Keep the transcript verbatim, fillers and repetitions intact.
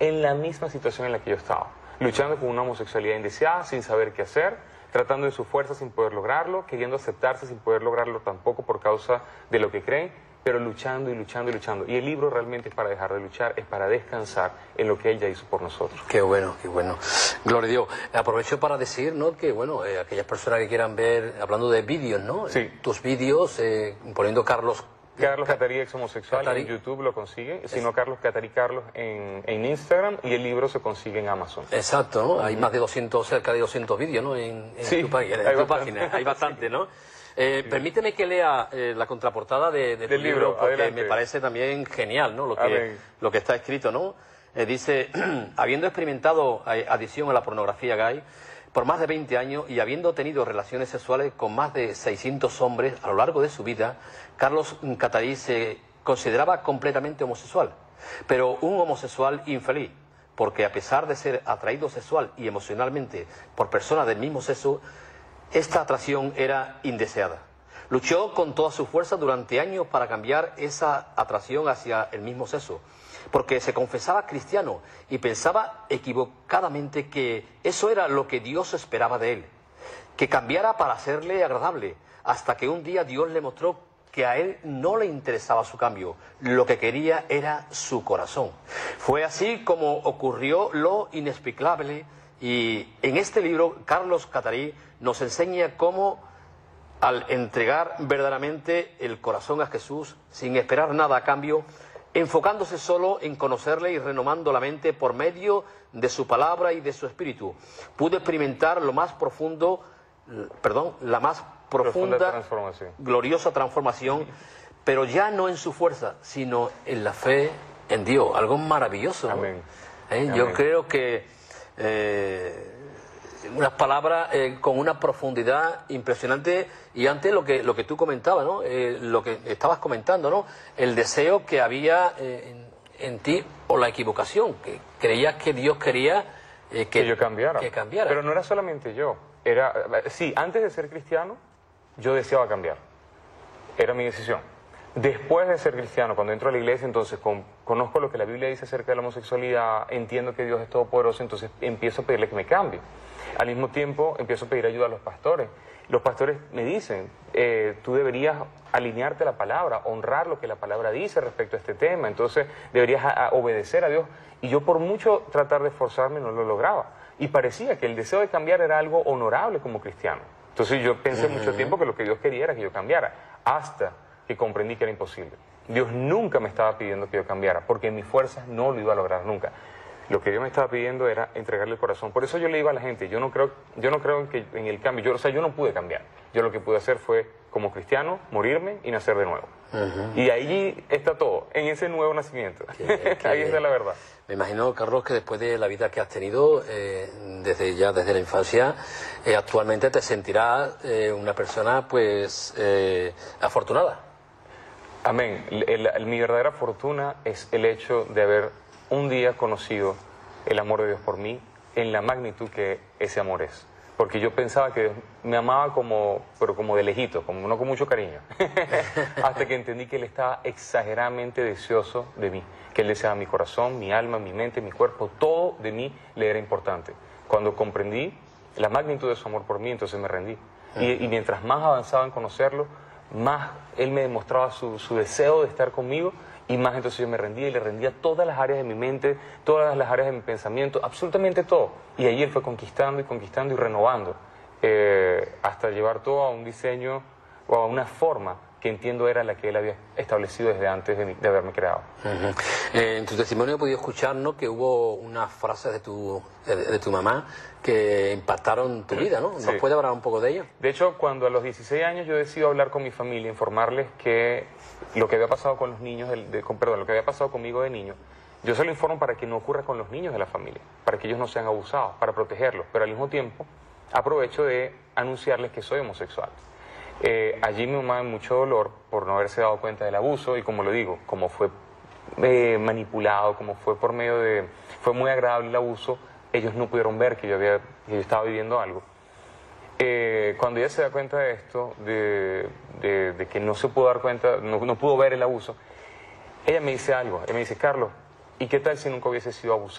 en la misma situación en la que yo estaba, luchando con una homosexualidad indeseada, sin saber qué hacer, tratando de su fuerza sin poder lograrlo, queriendo aceptarse sin poder lograrlo tampoco por causa de lo que creen, pero luchando y luchando y luchando. Y el libro realmente es para dejar de luchar, es para descansar en lo que Él ya hizo por nosotros. Qué bueno, qué bueno. Gloria a Dios. Aprovecho para decir, ¿no?, que, bueno, eh, aquellas personas que quieran ver, hablando de vídeos, ¿no? Sí. Tus vídeos, eh, poniendo Carlos... Carlos Catarí, ex homosexual, Catarí. En YouTube lo consiguen, sino Carlos Catarí Carlos en, en Instagram, y el libro se consigue en Amazon. Exacto, ¿no? Hay más de doscientos, cerca de doscientos vídeos, ¿no? En, en Sí, tu, página, en hay tu bastante. página, hay bastante, ¿no? Eh, sí. Permíteme que lea eh, la contraportada de, de tu Del libro, libro, porque adelante. me parece también genial, ¿no? Lo que, Amén. lo que está escrito, ¿no? Eh, dice, habiendo experimentado eh, adicción a la pornografía gay por más de veinte años y habiendo tenido relaciones sexuales con más de seiscientos hombres a lo largo de su vida, Carlos Catarí se consideraba completamente homosexual, pero un homosexual infeliz, porque a pesar de ser atraído sexual y emocionalmente por personas del mismo sexo, esta atracción era indeseada. Luchó con toda su fuerza durante años para cambiar esa atracción hacia el mismo sexo, porque se confesaba cristiano y pensaba equivocadamente que eso era lo que Dios esperaba de él, que cambiara para serle agradable, hasta que un día Dios le mostró que a él no le interesaba su cambio, lo que quería era su corazón. Fue así como ocurrió lo inexplicable, y en este libro Carlos Catarí nos enseña cómo, al entregar verdaderamente el corazón a Jesús, sin esperar nada a cambio, enfocándose solo en conocerle y renovando la mente por medio de su palabra y de su espíritu, pudo experimentar lo más profundo, perdón, la más profunda, profunda transformación. gloriosa transformación, pero ya no en su fuerza, sino en la fe en Dios. Algo maravilloso, ¿no? Amén. ¿Eh? Amén. Yo creo que eh, unas palabras eh, con una profundidad impresionante. Y antes lo que lo que tú comentabas, ¿no? Eh, lo que estabas comentando, ¿no? El deseo que había eh, en, en ti, o la equivocación, que creías que Dios quería eh, que, que yo cambiara. que cambiara. Pero no era solamente yo. Era, sí, antes de ser cristiano, yo deseaba cambiar. Era mi decisión. Después de ser cristiano, cuando entro a la iglesia, entonces con, conozco lo que la Biblia dice acerca de la homosexualidad, entiendo que Dios es todopoderoso, entonces empiezo a pedirle que me cambie. Al mismo tiempo, empiezo a pedir ayuda a los pastores. Los pastores me dicen, eh, tú deberías alinearte a la palabra, honrar lo que la palabra dice respecto a este tema, entonces deberías a, a obedecer a Dios. Y yo, por mucho tratar de esforzarme, no lo lograba. Y parecía que el deseo de cambiar era algo honorable como cristiano. Entonces yo pensé uh-huh. mucho tiempo que lo que Dios quería era que yo cambiara, hasta que comprendí que era imposible. Dios nunca me estaba pidiendo que yo cambiara, porque en mis fuerzas no lo iba a lograr nunca. Lo que Dios me estaba pidiendo era entregarle el corazón. Por eso yo le digo a la gente, yo no creo, yo no creo en, que, en el cambio. Yo, o sea, yo no pude cambiar. Yo lo que pude hacer fue, como cristiano, morirme y nacer de nuevo. Uh-huh. Y ahí está todo, en ese nuevo nacimiento. Qué, qué ahí está la verdad. Me imagino, Carlos, que después de la vida que has tenido, eh, desde ya desde la infancia, eh, actualmente te sentirás eh, una persona, pues, eh, afortunada. Amén. El, el, mi verdadera fortuna es el hecho de haber un día conocido el amor de Dios por mí en la magnitud que ese amor es. Porque yo pensaba que Dios me amaba como, pero como de lejito, como, no con mucho cariño. Hasta que entendí que Él estaba exageradamente deseoso de mí. Que Él deseaba mi corazón, mi alma, mi mente, mi cuerpo, todo de mí le era importante. Cuando comprendí la magnitud de su amor por mí, entonces me rendí. Y, y mientras más avanzaba en conocerlo, más Él me demostraba su, su deseo de estar conmigo, y más entonces yo me rendía y le rendía todas las áreas de mi mente, todas las áreas de mi pensamiento, absolutamente todo. Y ahí Él fue conquistando y conquistando y renovando, eh, hasta llevar todo a un diseño o a una forma que entiendo era la que Él había establecido desde antes de, mi, de haberme creado. Uh-huh. eh, en tu testimonio he podido escuchar, ¿no?, que hubo unas frases de tu, de, de tu mamá que impactaron tu vida, ¿no? ¿Nos Sí. puede hablar un poco de ello? De hecho, cuando a los dieciséis años yo decido hablar con mi familia, informarles que lo que había pasado con los niños, de, de, con, perdón, lo que había pasado conmigo de niño, yo se lo informo para que no ocurra con los niños de la familia, para que ellos no sean abusados, para protegerlos, pero al mismo tiempo aprovecho de anunciarles que soy homosexual. Eh, allí mi mamá, en mucho dolor por no haberse dado cuenta del abuso, y como lo digo, como fue eh, manipulado, como fue por medio de... fue muy agradable el abuso, ellos no pudieron ver que yo, había, que yo estaba viviendo algo. Eh, cuando ella se da cuenta de esto, de, de, de que no se pudo dar cuenta, no, no pudo ver el abuso, ella me dice algo, ella me dice, Carlos, ¿y qué tal si nunca hubiese sido abusado?